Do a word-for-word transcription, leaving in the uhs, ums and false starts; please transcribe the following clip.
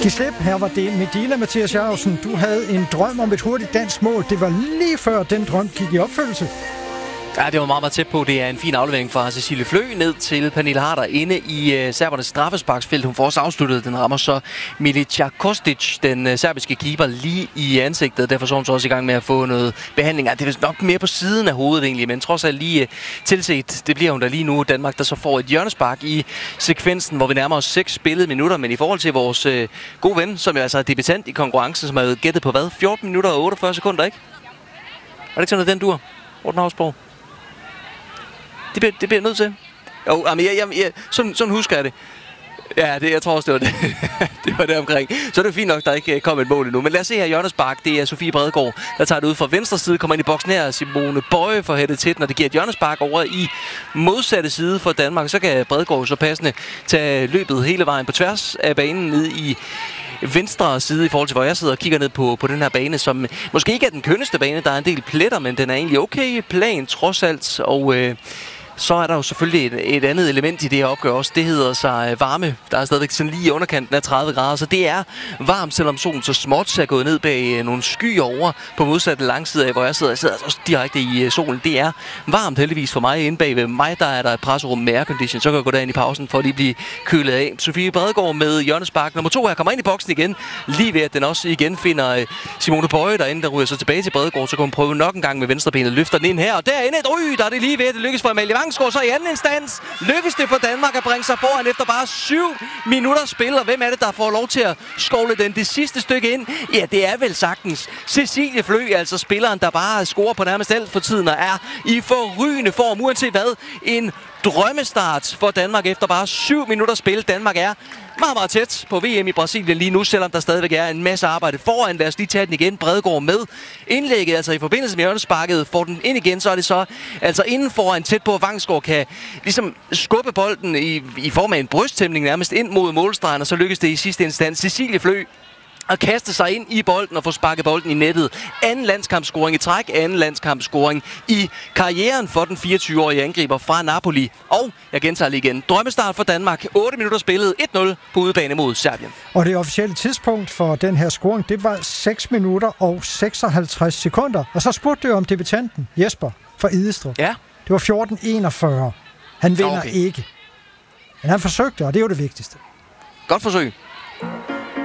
Giv slip, her var det Medina Mathias Jacobsen. Du havde en drøm om et hurtigt dansk mål. Det var lige før den drøm gik i opfyldelse. Ja, det var meget, meget tæt på. Det er en fin aflevering fra Cecilie Flø ned til Pernille Harder inde i uh, serbernes straffesparksfelt. Hun får også afsluttet. Den rammer så Milica Kostic, den uh, serbiske keeper, lige i ansigtet. Derfor så hun så også i gang med at få noget behandling. Ja, det er vist nok mere på siden af hovedet egentlig, men trods alt lige uh, tilset. Det bliver hun der lige nu. Danmark, der så får et hjørnespark i sekvensen, hvor vi nærmer os seks spillede minutter. Men i forhold til vores uh, gode ven, som jo altså er debutant i konkurrencen, som har gættet på hvad? fjorten minutter og otteogfyrre sekunder, ikke? Var det ikke sådan noget, den dur? Morten Havsborg? Det bliver, det bliver nødt til. Jo, jamen, jeg, jeg, jeg, sådan, sådan husker jeg det. Ja, det, jeg tror også, det var det. det var det omkring. Så er det fint nok, der ikke kom et mål endnu. Men lad os se her, Jørgens Bak. Det er Sofie Bredegaard, der tager det ud fra venstre side. Kommer ind i boksen her. Simone Bøje får hættet til, når det giver et Jørgens Bak over i modsatte side for Danmark. Så kan Bredegaard så passende tage løbet hele vejen på tværs af banen ned i venstre side i forhold til, hvor jeg sidder og kigger ned på, på den her bane, som måske ikke er den kønneste bane. Der er en del pletter, men den er egentlig okay plan trods alt. Og øh, så er der jo selvfølgelig et, et andet element i det her opgør også. Det hedder sig varme. Der er stadigvæk sådan lige i underkanten af tredive grader, så det er varmt, selvom solen så småt er gået ned bag nogle skyer over på modsatte langside af, hvor jeg sidder. Jeg sidder også direkte i solen. Det er varmt heldigvis for mig. Inde bag ved mig, der er der et presserum med aircondition. Så kan jeg gå derind i pausen for at lige blive kølet af. Sofie Bredegaard med hjørnespark nummer to her kommer ind i boksen igen. Lige ved at den også igen finder Simone Bøje derinde, der ryger så tilbage til Bredegaard. Så kan hun prøve nok en gang med venstrebenet. Løfter den ind her, og derinde et ryg, der er det lige ved at det lykkes for Amalie Vangsgaard. Så i anden instans lykkes det for Danmark at bringe sig foran efter bare syv minutter spil. Og hvem er det, der får lov til at skovle den det sidste stykke ind? Ja, det er vel sagtens Cecilie Flø, altså spilleren, der bare scorer på nærmest alt for tiden og er i forrygende form. Uanset hvad, en drømmestart for Danmark efter bare syv minutter spil. Danmark er meget, meget tæt på V M i Brasilien lige nu, selvom der stadigvæk er en masse arbejde foran. Lad os lige tage den igen. Bredegaard med indlægget, altså i forbindelse med hjørnesparket, får den ind igen, så er det så altså inden foran tæt på, at Vangsgaard kan ligesom skubbe bolden i, i form af en brysttæmning nærmest ind mod målstregen, og så lykkes det i sidste instans Cecilie Flø at kaste sig ind i bolden og få sparket bolden i nettet. Anden landskampscoring i træk, anden landskampscoring i karrieren for den fireogtyve-årige angriber fra Napoli. Og jeg gentager lige igen. Drømmestart for Danmark. otte minutter spillet. et nul på udebane mod Serbien. Og det officielle tidspunkt for den her scoring, det var seks minutter og seksoghalvtreds sekunder. Og så spurgte du om debutanten Jesper fra Idestrup. Ja. Det var fjorten enogfyrre. Han vinder okay. ikke. Men han forsøgte, og det er jo det vigtigste. Godt forsøg.